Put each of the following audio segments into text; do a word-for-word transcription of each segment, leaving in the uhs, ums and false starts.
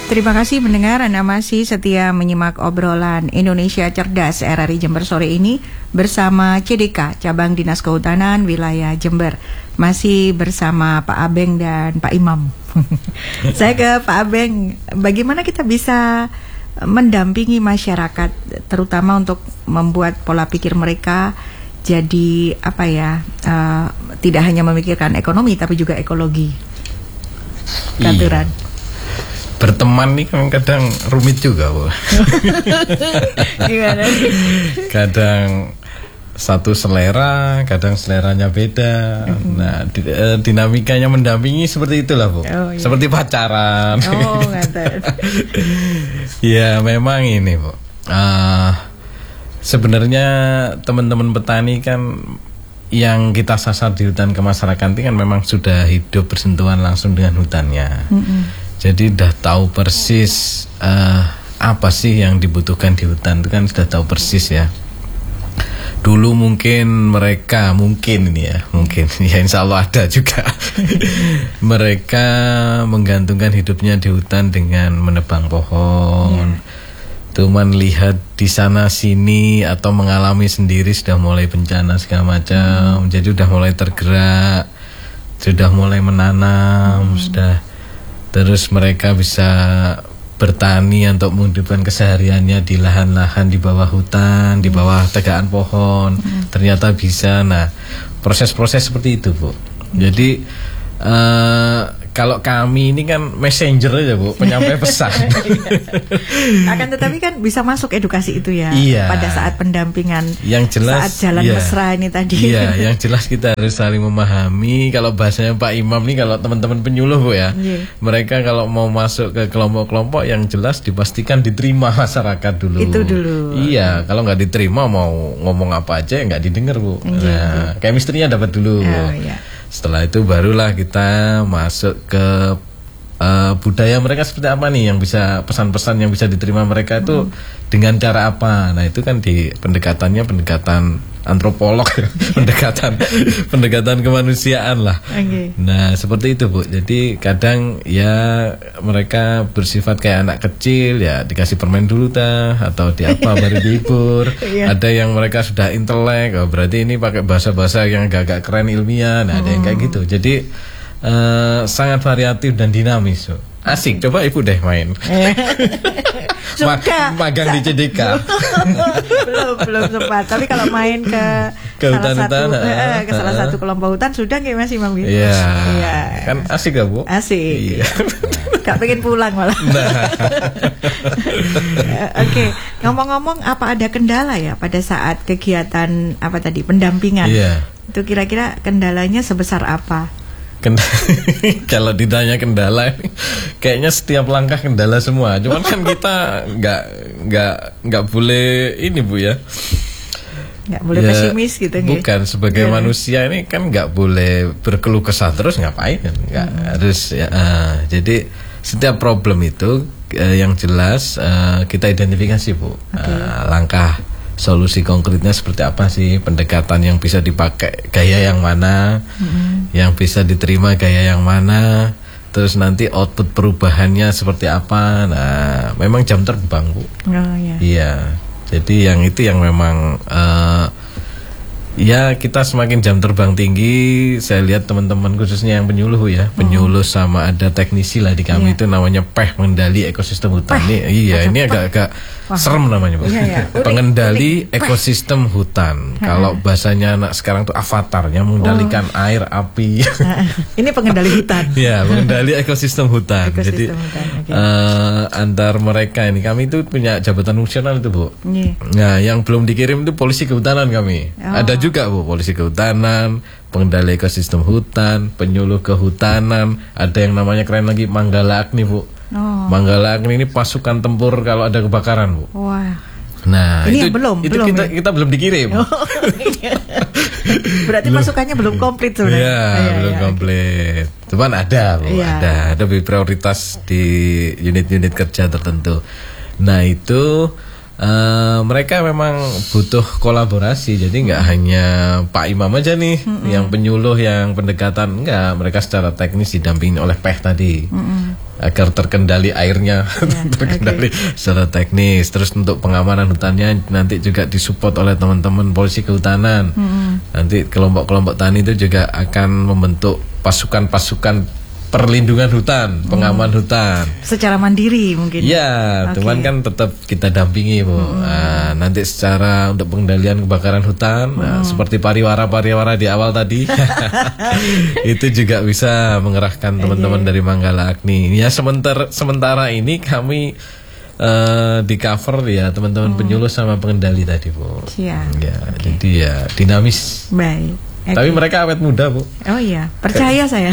Terima kasih mendengar, Anda masih setia menyimak obrolan Indonesia Cerdas R R I Jember sore ini bersama C D K, Cabang Dinas Kehutanan Wilayah Jember. Masih bersama Pak Abeng dan Pak Imam. Saya ke Pak Abeng, bagaimana kita bisa mendampingi masyarakat, terutama untuk membuat pola pikir mereka jadi apa ya, uh, tidak hanya memikirkan ekonomi tapi juga ekologi. Katuran. Iya. Berteman nih kan kadang rumit juga, Bu. Gimana? Kadang satu selera, kadang seleranya beda. Mm-hmm. Nah, di, eh, dinamikanya mendampingi seperti itulah, Bu. Oh, iya. Seperti pacaran. Oh, ngatain. Ya, memang ini, Bu. Uh, sebenarnya teman-teman petani kan yang kita sasar di hutan kemasyarakatan kan memang sudah hidup bersentuhan langsung dengan hutannya. Mm-hmm. Jadi udah tahu persis uh, apa sih yang dibutuhkan di hutan, itu kan sudah tahu persis ya. Dulu mungkin mereka, mungkin ini ya, mungkin ya insya Allah ada juga. Mereka menggantungkan hidupnya di hutan dengan menebang pohon. Yeah. Cuman lihat di sana sini atau mengalami sendiri sudah mulai bencana segala macam. Hmm. Jadi udah mulai tergerak, sudah mulai menanam, hmm. sudah. Terus mereka bisa bertani untuk menghidupkan kesehariannya di lahan-lahan di bawah hutan, di bawah tegakan pohon. Hmm. Ternyata bisa. Nah, proses-proses seperti itu, Bu. Jadi uh, kalau kami ini kan messenger aja, Bu, penyampai pesan. Akan tetapi kan bisa masuk edukasi itu ya, iya. Pada saat pendampingan, yang jelas, saat jalan iya. mesra ini tadi. Iya, yang jelas kita harus saling memahami. Kalau bahasanya Pak Imam nih, kalau teman-teman penyuluh, Bu ya, iya. mereka kalau mau masuk ke kelompok-kelompok yang jelas dipastikan diterima masyarakat dulu. Itu dulu. Iya, kalau nggak diterima mau ngomong apa aja nggak didengar, Bu. Iya, nah, iya. chemistry-nya dapat dulu. Oh, iya. Setelah itu barulah kita masuk ke uh, budaya mereka seperti apa nih, yang bisa pesan-pesan yang bisa diterima mereka itu hmm. dengan cara apa. Nah itu kan di pendekatannya pendekatan antropolog, pendekatan pendekatan kemanusiaan lah. Okay. Nah seperti itu, Bu. Jadi kadang ya mereka bersifat kayak anak kecil, ya dikasih permen dulu tah atau di apa baru dihibur. Yeah. Ada yang mereka sudah intelek, oh, berarti ini pakai bahasa-bahasa yang agak-agak keren ilmiah. Nah hmm. ada yang kayak gitu. Jadi uh, sangat variatif dan dinamis, Bu. Asik, coba Ibu deh main. Suka. Magang di C D K. belum belum sempat. Tapi kalau main ke, ke salah hutan, satu hutan, eh, ke salah uh, satu kelompok hutan sudah kayak Mas Imam gitu. Iya. Yeah. Kan asik gak, Bu? Asik. Iya. Gak pengen pulang malah. Nah. Oke, okay. Ngomong-ngomong, apa ada kendala ya pada saat kegiatan apa tadi pendampingan? Iya. Yeah. Itu kira-kira kendalanya sebesar apa? Kendala, kalau ditanya kendala, kayaknya setiap langkah kendala semua. Cuman kan kita nggak nggak nggak boleh ini, Bu ya. Nggak boleh ya, pesimis gitu. Bukan, sebagai yeah. manusia ini kan nggak boleh berkeluh kesah terus, ngapain? Nggak hmm. harus ya. Uh, jadi setiap problem itu uh, yang jelas uh, kita identifikasi, Bu. Okay. Uh, langkah solusi konkretnya seperti apa sih, pendekatan yang bisa dipakai gaya yang mana, mm-hmm. yang bisa diterima gaya yang mana, terus nanti output perubahannya seperti apa. Nah memang jam terbang, Bu. Oh, yeah. Iya, jadi yang itu yang memang uh, ya kita semakin jam terbang tinggi. Saya lihat teman-teman khususnya yang penyuluh ya, oh. penyuluh sama ada teknisi lah di kami, yeah. itu namanya P E H, pengendali ekosistem hutan. Ini, iya, ini agak-agak serem namanya, Bu. Iya, iya. Pengendali unik, ekosistem unik. hutan. Ha. Kalau bahasanya anak sekarang tuh avatarnya mengendalikan oh. air, api. Ini pengendali hutan. Ya, pengendali ekosistem hutan. Ekosistem Jadi hutan. Okay. Uh, antar mereka ini kami itu punya jabatan fungsional itu, Bu. Yeah. Nah, yang belum dikirim itu polisi kehutanan kami. Oh. Ada juga, Bu, polisi kehutanan, pengendali ekosistem hutan, penyuluh kehutanan, ada yang namanya keren lagi Manggala Agni, Bu. Oh. Manggala Agni ini pasukan tempur kalau ada kebakaran, Bu. Wah. Nah, ini itu belum, itu belum kita ya? kita belum dikirim. Oh, iya. Berarti pasukannya belum komplit sebenarnya. Iya, ya, belum ya, komplit. Okay. Cuman ada, Bu, ya. ada, ada prioritas di unit-unit kerja tertentu. Nah, itu Uh, mereka memang butuh kolaborasi, jadi nggak hmm. hanya Pak Imam aja nih hmm. yang penyuluh, yang pendekatan, enggak, mereka secara teknis didampingi oleh P E H tadi. Hmm. agar terkendali airnya, ya, terkendali okay. secara teknis. Terus untuk pengamanan hutannya nanti juga disupport oleh teman-teman polisi kehutanan. Hmm. Nanti kelompok-kelompok tani itu juga akan membentuk pasukan-pasukan perlindungan hutan, pengaman hmm. hutan. Secara mandiri mungkin. Ya, okay. Cuman kan tetap kita dampingi, Bu. Hmm. Nah, nanti secara untuk pengendalian kebakaran hutan, hmm. nah, seperti pariwara-pariwara di awal tadi, itu juga bisa mengerahkan teman-teman okay. dari Manggala Agni. Ya, sementara sementara ini kami uh, di cover ya teman-teman hmm. penyuluh sama pengendali tadi, Bu. Siap. Ya, okay. jadi ya dinamis. Baik. Okay. Tapi mereka awet muda, Bu. Oh iya, percaya saya.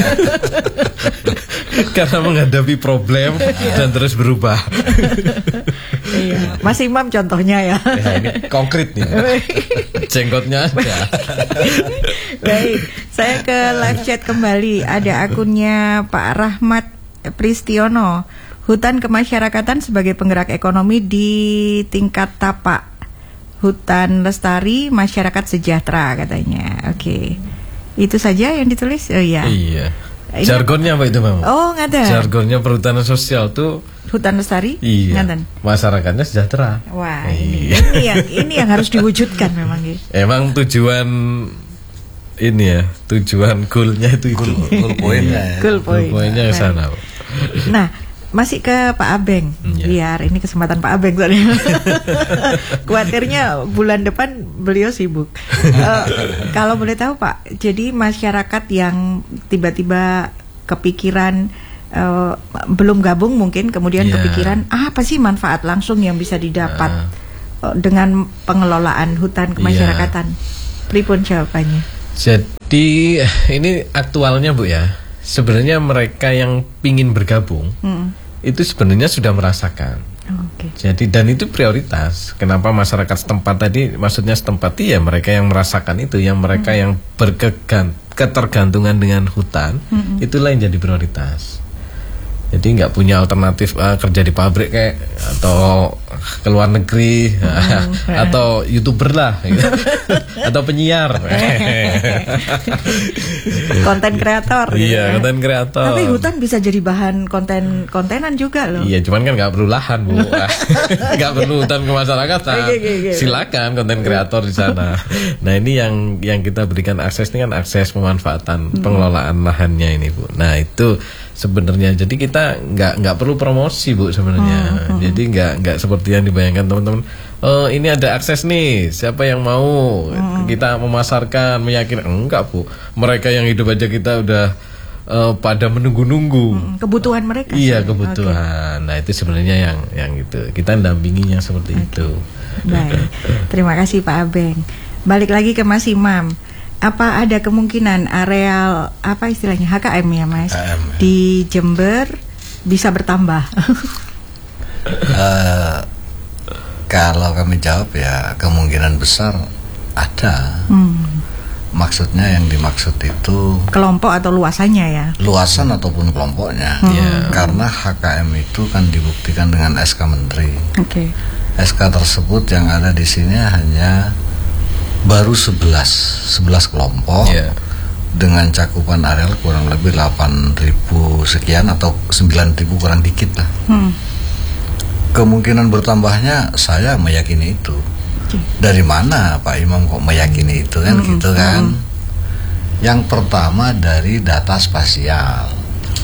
Karena menghadapi problem dan terus berubah. Iya, Mas Imam contohnya ya. Ya ini konkret nih. Jenggotnya ada. Baik, saya ke live chat kembali. Ada akunnya Pak Rahmat Pristiono. Hutan kemasyarakatan sebagai penggerak ekonomi di tingkat tapak. Hutan lestari, masyarakat sejahtera katanya. Oke, okay. Itu saja yang ditulis. Oh iya. Iya. Ini jargonnya apa itu, Mama? Oh, ngaten. Jargonnya perhutanan sosial tuh hutan lestari. Iya. Ngaten. Masyarakatnya sejahtera. Wah, ini, ini yang ini yang harus diwujudkan memang gitu. Emang tujuan ini ya, tujuan goalnya itu itu. Goal poinnya. Goal point. Poinnya ke sana. Nah, masih ke Pak Abeng, yeah. biar ini kesempatan Pak Abeng soalnya. Kuatirnya bulan depan beliau sibuk. uh, Kalau boleh tahu Pak, jadi masyarakat yang tiba-tiba kepikiran uh, belum gabung mungkin, kemudian yeah. kepikiran ah, apa sih manfaat langsung yang bisa didapat uh. dengan pengelolaan hutan kemasyarakatan? Yeah. Pripun jawabannya? Jadi ini aktualnya, Bu ya. Sebenarnya mereka yang pingin bergabung hmm. itu sebenarnya sudah merasakan. Oh, okay. Jadi dan itu prioritas. Kenapa masyarakat setempat tadi, maksudnya setempat ya mereka yang merasakan itu, yang mereka hmm. yang berkegan ketergantungan dengan hutan, hmm. itulah yang jadi prioritas. Jadi nggak punya alternatif uh, kerja di pabrik kayak atau ke luar negeri hmm. atau YouTuber lah gitu. Atau penyiar. Konten kreator. Iya, konten kreator. Tapi hutan bisa jadi bahan konten kontenan juga loh. Iya, cuman kan nggak perlu lahan, Bu. Nggak perlu hutan kemasyarakatan. Silakan konten kreator di sana. Nah, ini yang yang kita berikan akses ini kan akses pemanfaatan hmm. pengelolaan lahannya ini, Bu. Nah, itu sebenarnya jadi kita nggak nggak perlu promosi, Bu, sebenarnya. Hmm, hmm. Jadi nggak nggak seperti yang dibayangkan teman-teman. Oh, ini ada akses nih, siapa yang mau hmm. kita memasarkan, meyakinkan? Enggak, Bu. Mereka yang hidup aja kita udah uh, pada menunggu-nunggu. Hmm, kebutuhan mereka. Iya, kebutuhan. Okay. Nah, itu sebenarnya yang yang itu. Kita dampinginya seperti okay. itu. Baik. Terima kasih Pak Abeng. Balik lagi ke Mas Imam. Apa ada kemungkinan areal apa istilahnya H K M ya, Mas? H K M, ya. Di Jember bisa bertambah? uh, Kalau kami jawab ya kemungkinan besar ada. Hmm. Maksudnya yang dimaksud itu kelompok atau luasannya ya? Luasan ataupun kelompoknya. Hmm. Ya, karena H K M itu kan dibuktikan dengan S K Menteri. Oke. Okay. S K tersebut yang ada di sini hanya baru sebelas kelompok. Yeah. Dengan cakupan areal kurang lebih delapan ribu sekian atau sembilan ribu kurang dikit lah. Hmm. Kemungkinan bertambahnya saya meyakini itu. Dari mana Pak Imam kok meyakini itu kan hmm, gitu kan? Hmm. Yang pertama dari data spasial.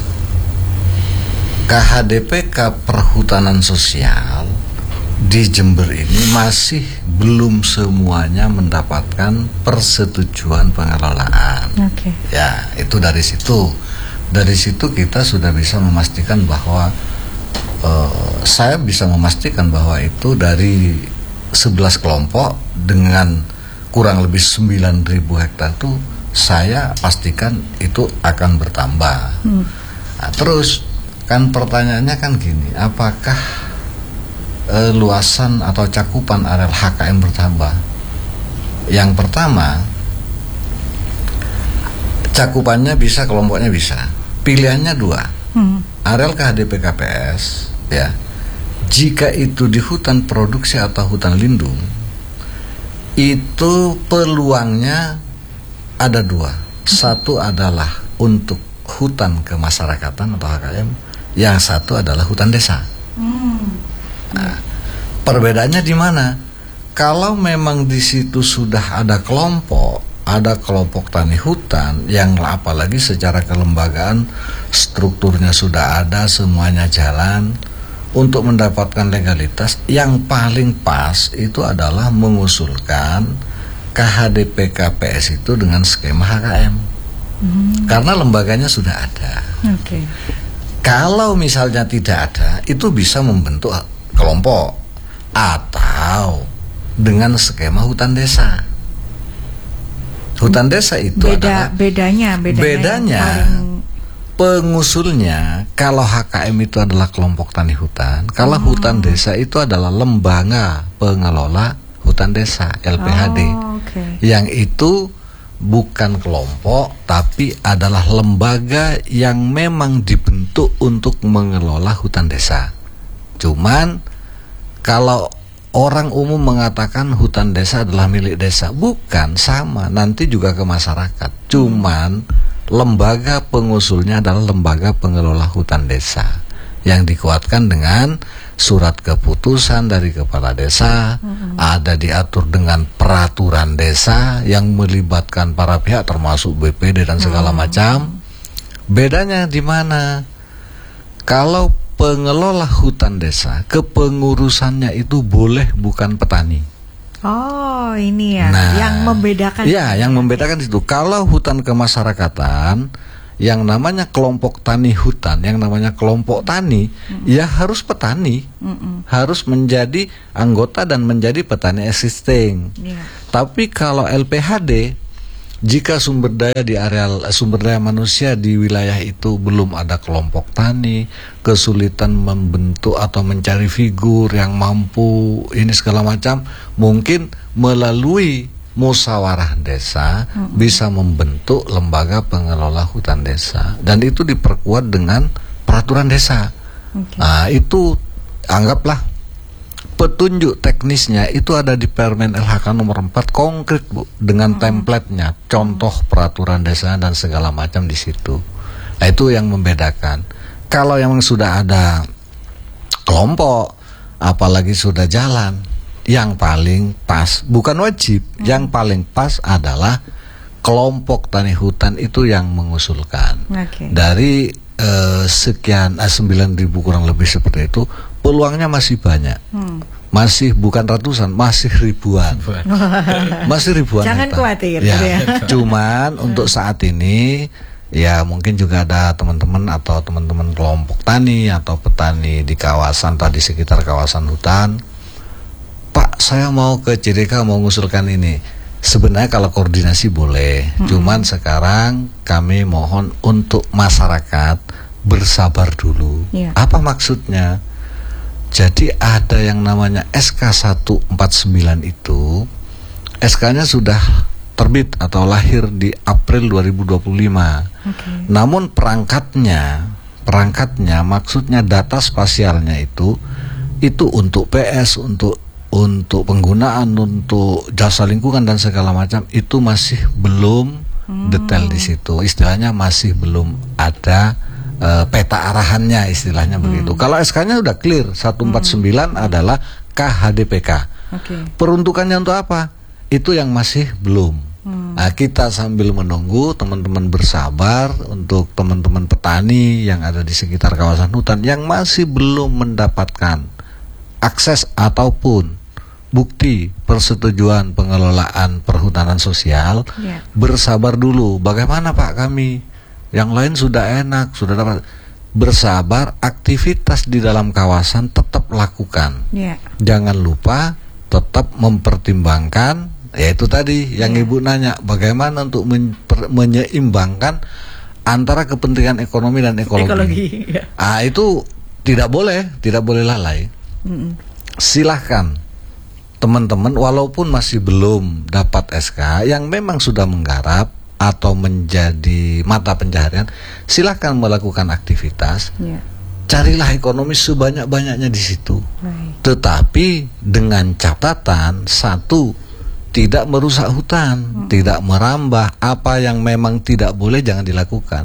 K H D P K Perhutanan Sosial di Jember ini masih belum semuanya mendapatkan persetujuan pengelolaan. Okay. Ya, itu dari situ. Dari situ kita sudah bisa memastikan bahwa Uh, saya bisa memastikan bahwa itu dari sebelas kelompok dengan kurang lebih sembilan ribu hektar itu saya pastikan itu akan bertambah. Hmm. Nah, terus kan pertanyaannya kan gini, apakah uh, luasan atau cakupan areal H K M bertambah? Yang pertama, cakupannya bisa, kelompoknya bisa. Pilihannya dua. Hmm. Areal K H D P K P S ya, jika itu di hutan produksi atau hutan lindung, itu peluangnya ada dua. Satu adalah untuk hutan kemasyarakatan atau H K M, yang satu adalah hutan desa. Hmm. Nah, perbedaannya di mana? Kalau memang di situ sudah ada kelompok, ada kelompok tani hutan yang apalagi secara kelembagaan strukturnya sudah ada, semuanya jalan, untuk mendapatkan legalitas yang paling pas itu adalah mengusulkan K H D P K P S itu dengan skema H K M. Hmm. Karena lembaganya sudah ada. Okay. Kalau misalnya tidak ada, itu bisa membentuk kelompok atau dengan skema hutan desa. Hutan desa itu Beda, adalah bedanya, bedanya, bedanya paling... pengusulnya. Kalau H K M itu adalah kelompok tani hutan, kalau oh. hutan desa itu adalah lembaga pengelola hutan desa L P H D, oh, okay. yang itu bukan kelompok tapi adalah lembaga yang memang dibentuk untuk mengelola hutan desa. Cuman kalau orang umum mengatakan hutan desa adalah milik desa, bukan, sama, nanti juga ke masyarakat. Cuman lembaga pengusulnya adalah lembaga pengelola hutan desa yang dikuatkan dengan surat keputusan dari kepala desa, mm-hmm. ada diatur dengan peraturan desa yang melibatkan para pihak termasuk B P D dan segala mm-hmm. macam. Bedanya di mana? Kalau pengelola hutan desa, kepengurusannya itu boleh bukan petani. Oh, ini ya, nah, yang membedakan. Ya, yang membedakan itu. Kalau hutan kemasyarakatan, yang namanya kelompok tani hutan, yang namanya kelompok tani, mm-mm. ya harus petani, Mm-mm. harus menjadi anggota dan menjadi petani existing. Yeah. Tapi kalau L P H D, jika sumber daya di areal sumber daya manusia di wilayah itu belum ada kelompok tani, kesulitan membentuk atau mencari figur yang mampu ini segala macam, mungkin melalui musyawarah desa hmm. bisa membentuk lembaga pengelola hutan desa, dan itu diperkuat dengan peraturan desa. Okay. Nah, itu anggaplah petunjuk teknisnya itu ada di Permen L H K nomor empat, konkret Bu, dengan hmm. template-nya, contoh peraturan desa dan segala macam di situ. Nah, itu yang membedakan. Kalau yang sudah ada kelompok, apalagi sudah jalan, yang paling pas, bukan wajib, hmm. yang paling pas adalah kelompok tani hutan itu yang mengusulkan. Okay. Dari eh, sekian, eh, sembilan ribu kurang lebih seperti itu, peluangnya masih banyak, hmm. masih bukan ratusan, masih ribuan, masih ribuan. Jangan hektar. khawatir. Ya, ya. Cuman untuk saat ini, ya mungkin juga ada teman-teman atau teman-teman kelompok tani atau petani di kawasan tadi sekitar kawasan hutan. Pak, saya mau ke C D K mau mengusulkan ini. Sebenarnya kalau koordinasi boleh, hmm. cuman sekarang kami mohon untuk masyarakat bersabar dulu. Ya. Apa maksudnya? Jadi ada yang namanya S K seratus empat puluh sembilan itu, S K-nya sudah terbit atau lahir di April dua ribu dua puluh lima. Okay. Namun perangkatnya, perangkatnya maksudnya data spasialnya itu, itu untuk P S, untuk untuk penggunaan, untuk jasa lingkungan dan segala macam, itu masih belum hmm. detail di situ. Istilahnya masih belum ada Uh, peta arahannya, istilahnya hmm. begitu. Kalau S K-nya udah clear, seratus empat puluh sembilan hmm. adalah K H D P K. Okay. Peruntukannya untuk apa? Itu yang masih belum. Hmm. Nah, kita sambil menunggu, teman-teman bersabar untuk teman-teman petani yang ada di sekitar kawasan hutan yang masih belum mendapatkan akses ataupun bukti persetujuan pengelolaan perhutanan sosial, yeah. bersabar dulu. Bagaimana Pak kami? Yang lain sudah enak, sudah dapat. Bersabar, aktivitas di dalam kawasan tetap lakukan. Yeah. Jangan lupa tetap mempertimbangkan, yaitu tadi yang yeah. Ibu nanya, bagaimana untuk memper, menyeimbangkan antara kepentingan ekonomi dan ekologi. ekologi yeah. Ah, itu tidak boleh, tidak boleh lalai. Mm-mm. Silahkan teman-teman, walaupun masih belum dapat S K, yang memang sudah menggarap atau menjadi mata pencaharian, silahkan melakukan aktivitas, yeah. carilah ekonomi sebanyak-banyaknya di situ. Right. Tetapi dengan catatan satu, tidak merusak hutan, hmm. tidak merambah. Apa yang memang tidak boleh jangan dilakukan.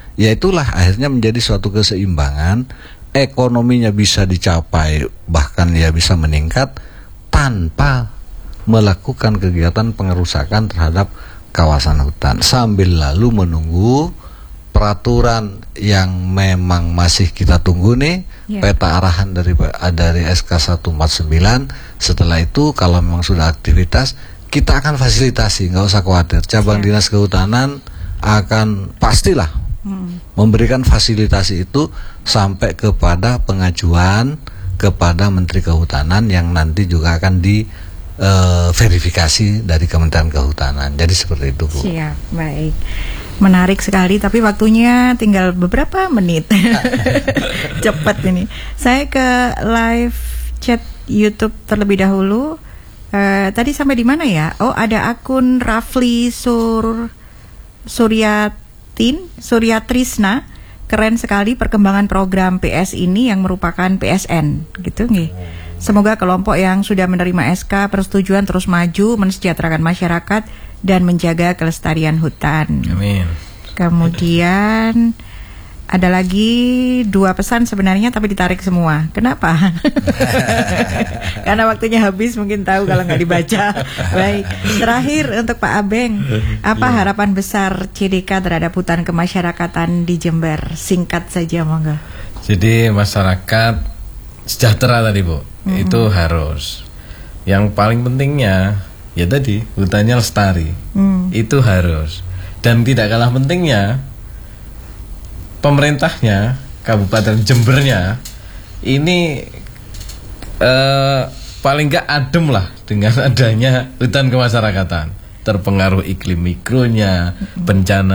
ya itulah akhirnya menjadi suatu keseimbangan, ekonominya bisa dicapai, bahkan ya bisa meningkat tanpa melakukan kegiatan pengerusakan terhadap kawasan hutan, sambil lalu menunggu peraturan yang memang masih kita tunggu nih, yeah. peta arahan dari dari S K seratus empat puluh sembilan. Setelah itu kalau memang sudah aktivitas, kita akan fasilitasi, nggak usah khawatir. Cabang yeah. dinas kehutanan akan pastilah hmm. memberikan fasilitasi itu sampai kepada pengajuan kepada Menteri Kehutanan yang nanti juga akan di uh, verifikasi dari Kementerian Kehutanan. Jadi seperti itu, Bu. Siap, baik. Menarik sekali, tapi waktunya tinggal beberapa menit. Cepat ini. Saya ke live chat YouTube terlebih dahulu. Uh, tadi sampai di mana ya? Oh, ada akun Rafli Sur Suryatin Suryatrisna. Keren sekali perkembangan program P S ini yang merupakan P S N, gitu nggih. Semoga kelompok yang sudah menerima S K persetujuan terus maju, mensejahterakan masyarakat dan menjaga kelestarian hutan. Amin. Kemudian ada lagi dua pesan sebenarnya tapi ditarik semua. Kenapa? Karena waktunya habis, mungkin tahu kalau nggak dibaca. Baik, terakhir untuk Pak Abeng, apa harapan besar C D K terhadap hutan kemasyarakatan di Jember? Singkat saja, monggo. Jadi masyarakat sejahtera tadi, Bu. Mm-hmm. Itu harus. Yang paling pentingnya ya tadi hutannya lestari. Mm. Itu harus. Dan tidak kalah pentingnya, pemerintahnya, Kabupaten Jembernya ini eh, paling gak adem lah dengan adanya hutan kemasyarakatan. Terpengaruh iklim mikronya, bencana